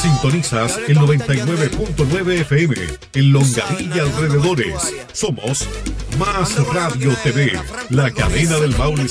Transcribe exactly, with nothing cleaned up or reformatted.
Sintonizas el noventa y nueve punto nueve F M en Longaví y alrededores. Somos Más Radio T V, la cadena del Maule